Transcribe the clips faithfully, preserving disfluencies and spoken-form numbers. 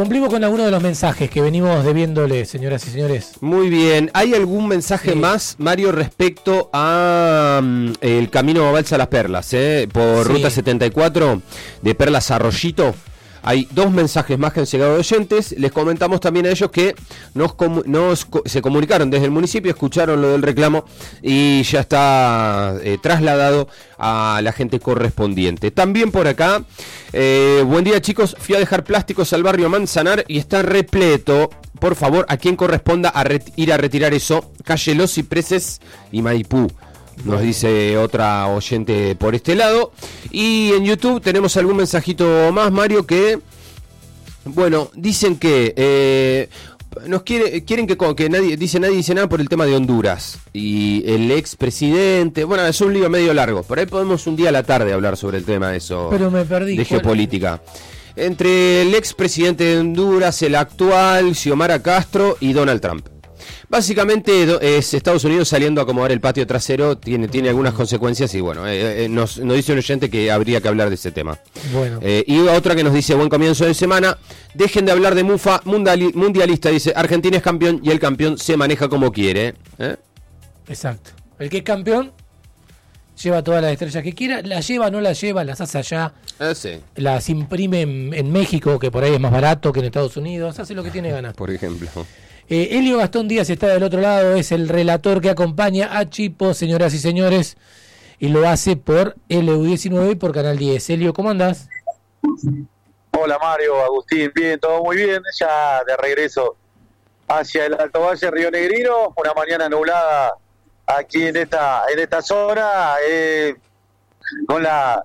cumplimos con algunos de los mensajes que venimos debiéndole, señoras y señores. Muy bien. ¿Hay algún mensaje sí. más, Mario, respecto a um, el camino a Balsa Las Perlas, eh, por sí. Ruta setenta y cuatro, de Perlas a Arroyito? Hay dos mensajes más que han llegado de oyentes. Les comentamos también a ellos que nos, comu- nos se comunicaron desde el municipio, escucharon lo del reclamo y ya está eh, trasladado a la gente correspondiente. También por acá, eh, buen día chicos, fui a dejar plásticos al barrio Manzanar y está repleto. Por favor, a quien corresponda a ret- ir a retirar eso, calle Los Cipreses y Maipú. Nos dice otra oyente por este lado. Y en YouTube tenemos algún mensajito más, Mario, que, bueno, dicen que eh, nos quiere, quieren que, que nadie dice nadie dice nada por el tema de Honduras y el expresidente. Bueno, es un lío medio largo. Por ahí podemos un día a la tarde hablar sobre el tema de eso. Pero me perdí. De geopolítica. Entre el expresidente de Honduras, el actual, Xiomara Castro y Donald Trump. Básicamente es Estados Unidos saliendo a acomodar el patio trasero, tiene, tiene algunas consecuencias y bueno, eh, eh, nos, nos dice un oyente que habría que hablar de ese tema. Bueno. Eh, y otra que nos dice, buen comienzo de semana, dejen de hablar de Mufa, mundiali, mundialista, dice, Argentina es campeón y el campeón se maneja como quiere. ¿Eh? Exacto. El que es campeón lleva todas las estrellas que quiera, las lleva, no las lleva, las hace allá, eh, sí. las imprime en, en México, que por ahí es más barato que en Estados Unidos, hace lo que tiene ganas. Por ejemplo. Eh, Elio Gastón Díaz está del otro lado, es el relator que acompaña a Chipo, señoras y señores, y lo hace por L U diecinueve y por Canal diez. Elio, ¿cómo andás? Hola Mario, Agustín, bien, todo muy bien, ya de regreso hacia el Alto Valle Río Negrino, una mañana nublada aquí en esta en esta zona, eh, con la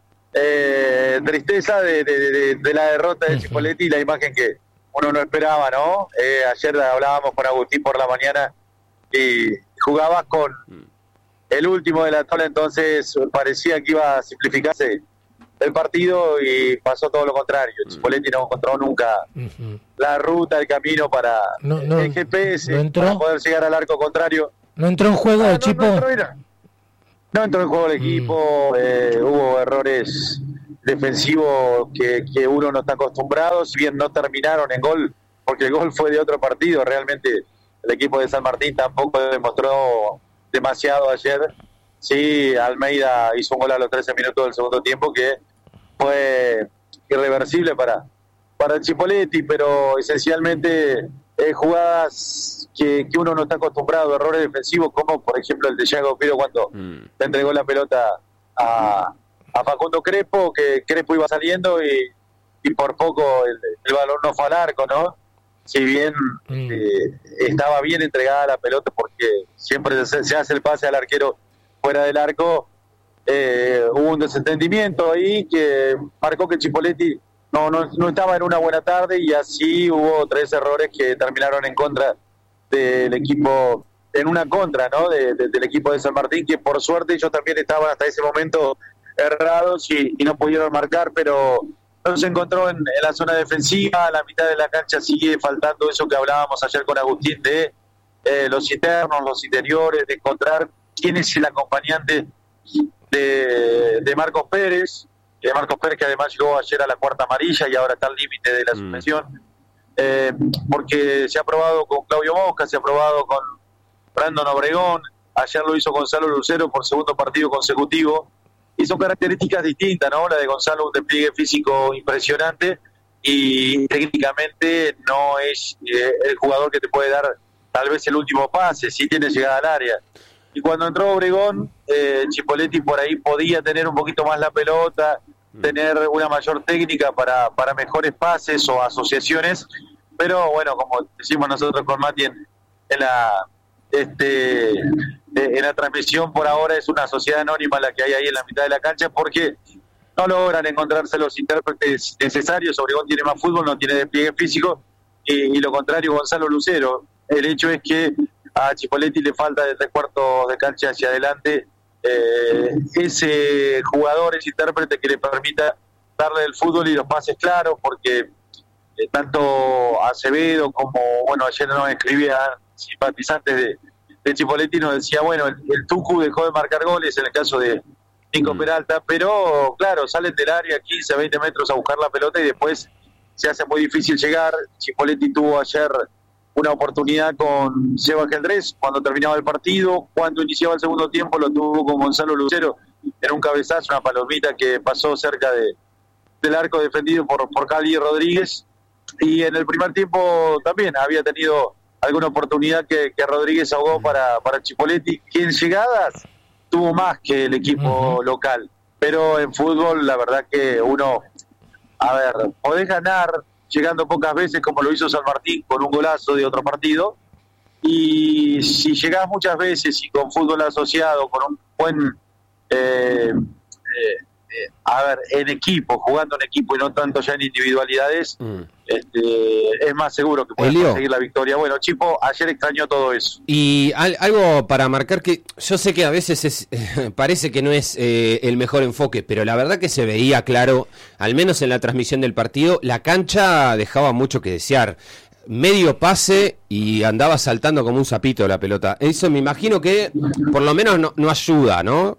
eh, tristeza de, de, de, de la derrota de Chipolletti y la imagen que uno no esperaba, ¿no? Eh, ayer hablábamos con Agustín por la mañana y jugabas con el último de la tabla, entonces parecía que iba a simplificarse el partido y pasó todo lo contrario. Chipolletti no encontró nunca uh-huh. la ruta, el camino para no, no, el G P S, no entró, para poder llegar al arco contrario. ¿No entró en juego ah, el no, Chipo? No, no, entró, no entró en juego el equipo, mm. eh, hubo errores defensivos que, que uno no está acostumbrado, si bien no terminaron en gol, porque el gol fue de otro partido, realmente el equipo de San Martín tampoco demostró demasiado ayer. Sí, Almeida hizo un gol a los trece minutos del segundo tiempo que fue irreversible para, para el Chipolletti, pero esencialmente eh, jugadas que, que uno no está acostumbrado, errores defensivos como por ejemplo el de Thiago Piro cuando mm. le entregó la pelota a, a Facundo Crespo, que Crespo iba saliendo y, y por poco el, el balón no fue al arco, ¿no? Si bien mm. eh, estaba bien entregada la pelota porque siempre se, se hace el pase al arquero fuera del arco, eh, hubo un desentendimiento ahí que marcó que Chipolletti no, no, no estaba en una buena tarde y así hubo tres errores que terminaron en contra del equipo, en una contra, ¿no? De, de, del equipo de San Martín, que por suerte ellos también estaban hasta ese momento errados y, y no pudieron marcar, pero no se encontró en, en la zona defensiva. A la mitad de la cancha sigue faltando eso que hablábamos ayer con Agustín de eh, los internos, los interiores, de encontrar quién es el acompañante de, de Marcos Pérez, de Marcos Pérez que además llegó ayer a la cuarta amarilla y ahora está al límite de la mm. suspensión, eh, porque se ha probado con Claudio Mosca, se ha probado con Brandon Obregón, ayer lo hizo Gonzalo Lucero por segundo partido consecutivo, y son características distintas, ¿no? La de Gonzalo, un despliegue físico impresionante y técnicamente no es eh, el jugador que te puede dar tal vez el último pase, sí tiene llegada al área. Y cuando entró Obregón, eh, Chipolletti por ahí podía tener un poquito más la pelota, tener una mayor técnica para, para mejores pases o asociaciones, pero bueno, como decimos nosotros con Mati en, en la este en la transmisión, por ahora es una sociedad anónima la que hay ahí en la mitad de la cancha porque no logran encontrarse los intérpretes necesarios. Obregón tiene más fútbol, no tiene despliegue físico, y, y lo contrario Gonzalo Lucero. El hecho es que a Chipolletti le falta de tres cuartos de cancha hacia adelante eh, ese jugador, ese intérprete que le permita darle el fútbol y los pases claros, porque eh, tanto Acevedo como, bueno, ayer nos escribían simpatizantes de, de Chipolletti, nos decía, bueno, el, el Tucu dejó de marcar goles en el caso de Nico mm. Peralta, pero claro, salen del área quince, veinte metros a buscar la pelota y después se hace muy difícil llegar. Chipoleti tuvo ayer una oportunidad con Seba Geldrés cuando terminaba el partido, cuando iniciaba el segundo tiempo lo tuvo con Gonzalo Lucero en un cabezazo, una palomita que pasó cerca de, del arco defendido por, por Cali Rodríguez, y en el primer tiempo también había tenido alguna oportunidad que, que Rodríguez ahogó para, para Chipoleti, que en llegadas tuvo más que el equipo uh-huh. local, pero en fútbol la verdad que uno, a ver, podés ganar llegando pocas veces como lo hizo San Martín con un golazo de otro partido, y si llegás muchas veces y con fútbol asociado, con un buen eh, eh, eh, a ver, en equipo, jugando en equipo y no tanto ya en individualidades, mm. este, es más seguro que puedas conseguir la victoria. Bueno, Chipo ayer extrañó todo eso. Y al, algo para marcar, que yo sé que a veces es eh, parece que no es eh, el mejor enfoque, pero la verdad que se veía claro, al menos en la transmisión del partido, la cancha dejaba mucho que desear. Medio pase y andaba saltando como un sapito la pelota. Eso me imagino que por lo menos no, no ayuda, ¿no?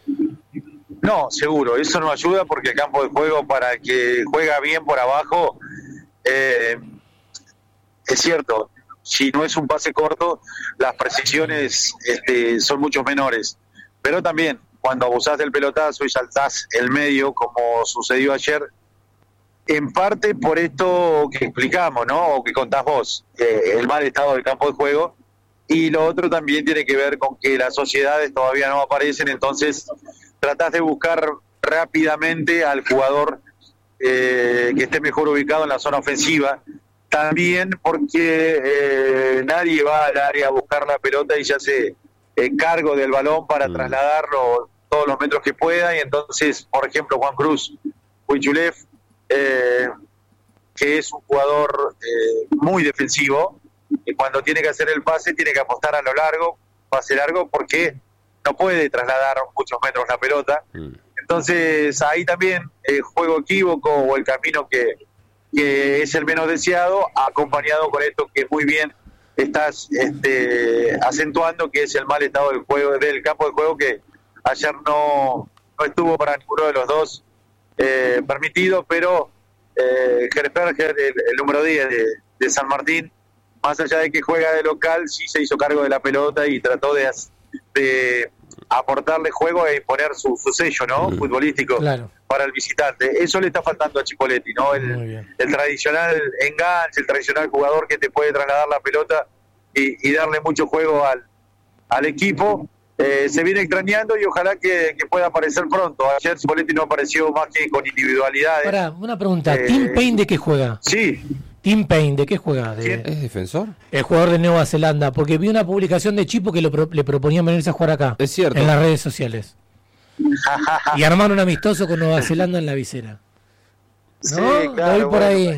No, seguro, eso no ayuda, porque el campo de juego, para que juega bien por abajo, eh, es cierto, si no es un pase corto, las precisiones este, son mucho menores, pero también cuando abusás del pelotazo y saltás el medio, como sucedió ayer, en parte por esto que explicamos, ¿no? O que contás vos, eh, el mal estado del campo de juego, y lo otro también tiene que ver con que las sociedades todavía no aparecen, entonces tratás de buscar rápidamente al jugador eh, que esté mejor ubicado en la zona ofensiva, también porque eh, nadie va al área a buscar la pelota y se hace eh, cargo del balón para mm. trasladarlo todos los metros que pueda, y entonces, por ejemplo, Juan Cruz Huichulef, eh, que es un jugador eh, muy defensivo, y cuando tiene que hacer el pase tiene que apostar a lo largo, pase largo, porque no puede trasladar muchos metros la pelota. Mm. Entonces ahí también el juego equívoco o el camino que, que es el menos deseado, acompañado con esto que muy bien estás este, acentuando, que es el mal estado del juego, del campo de juego, que ayer no, no estuvo para ninguno de los dos eh, permitido, pero eh, Gersberger, el, el número diez de, de San Martín, más allá de que juega de local, sí se hizo cargo de la pelota y trató de, de aportarle juego e imponer su, su sello, ¿no? Mm. futbolístico, claro, para el visitante. Eso le está faltando a Chipoleti, ¿no? El, el tradicional enganche, el tradicional jugador que te puede trasladar la pelota y, y darle mucho juego al, al equipo. Eh, se viene extrañando y ojalá que, que pueda aparecer pronto. Ayer Chipoleti no apareció más que con individualidades. Para, una pregunta, eh, ¿Tim Payne de qué juega? Sí. Tim Payne, ¿de qué juega? De, ¿Es defensor? El jugador de Nueva Zelanda, porque vi una publicación de Chipo que lo, le proponían venirse a jugar acá. Es cierto. En las redes sociales. Y armaron un amistoso con Nueva Zelanda en la visera. ¿No? Sí, claro, lo vi por ahí.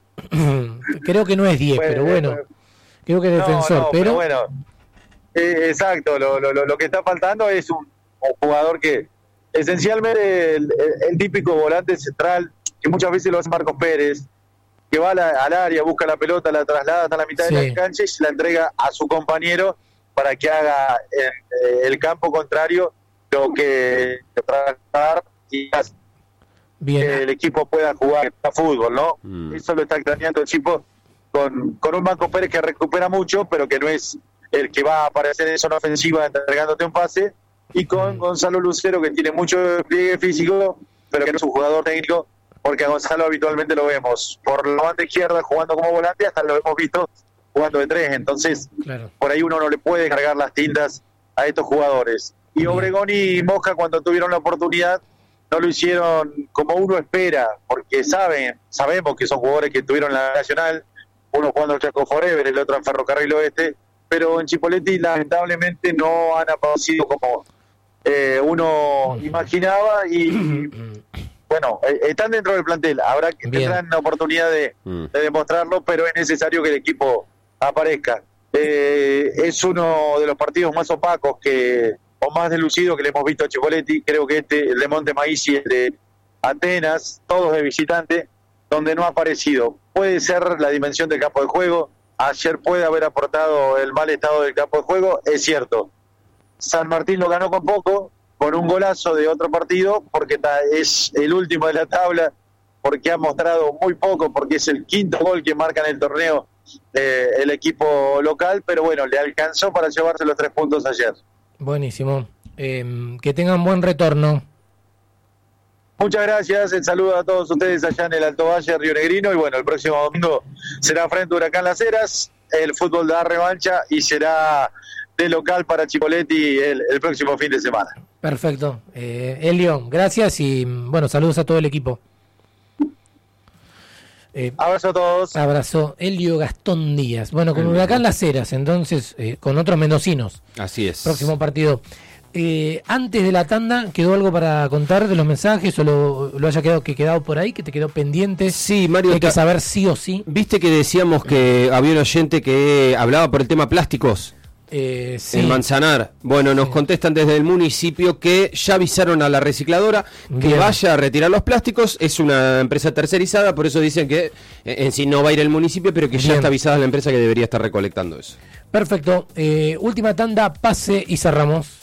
Creo que no es diez, bueno, pero bueno. Eh, creo que es defensor, no, no, pero... pero bueno, eh, exacto, lo, lo, lo que está faltando es un, un jugador que esencialmente el, el, el típico volante central, que muchas veces lo hace Marcos Pérez, que va a la, al área, busca la pelota, la traslada hasta la mitad sí. de la cancha y se la entrega a su compañero para que haga en, eh, el campo contrario lo que trasladar y Bien. que el equipo pueda jugar a fútbol, ¿no? Mm. Eso lo está extrañando el equipo con, con un Marcos Pérez que recupera mucho, pero que no es el que va a aparecer en zona ofensiva entregándote un pase, y con mm. Gonzalo Lucero, que tiene mucho despliegue físico, pero que no es un jugador técnico, porque a Gonzalo habitualmente lo vemos por la banda izquierda jugando como volante, hasta lo hemos visto jugando de tres, entonces claro, por ahí uno no le puede cargar las tintas a estos jugadores. Y Obregón y Moja, cuando tuvieron la oportunidad, no lo hicieron como uno espera, porque saben, sabemos que son jugadores que tuvieron la Nacional, uno jugando en Chaco Forever, el otro en Ferrocarril Oeste, pero en Chipoleti lamentablemente no han aparecido como eh, uno imaginaba, y bueno, eh, están dentro del plantel, habrá que tendrán la oportunidad de, de demostrarlo, pero es necesario que el equipo aparezca. Eh, es uno de los partidos más opacos que o más deslucido que le hemos visto a Chipoleti. Creo que este, el de Monte Maíz y el de Atenas, todos de visitante, donde no ha aparecido. Puede ser la dimensión del campo de juego, ayer puede haber aportado el mal estado del campo de juego, es cierto. San Martín lo ganó con poco, con un golazo de otro partido, porque es el último de la tabla, porque ha mostrado muy poco, porque es el quinto gol que marca en el torneo eh, el equipo local, pero bueno, le alcanzó para llevarse los tres puntos ayer. Buenísimo. Eh, que tengan buen retorno. Muchas gracias, el saludo a todos ustedes allá en el Alto Valle, Río Negrino, y bueno, el próximo domingo será frente a Huracán Las Heras, el fútbol da revancha y será de local para Chipoleti el, el próximo fin de semana. Perfecto. Eh, Elio, gracias y bueno, saludos a todo el equipo. Eh, abrazo a todos. Abrazo. Elio Gastón Díaz. Bueno, con Huracán Las Heras, entonces, eh, con otros mendocinos. Así es. Próximo partido. Eh, antes de la tanda, ¿quedó algo para contar de los mensajes o lo, lo haya quedado que quedado por ahí, que te quedó pendiente? Sí, Mario. Hay que saber sí o sí. Viste que decíamos que había un oyente que hablaba por el tema plásticos. Eh, sí. En Manzanar. Bueno, nos sí. contestan desde el municipio que ya avisaron a la recicladora que Bien. vaya a retirar los plásticos. Es una empresa tercerizada, por eso dicen que en sí no va a ir el municipio, pero que Bien. ya está avisada la empresa que debería estar recolectando eso. Perfecto. Eh, última tanda, pase y cerramos.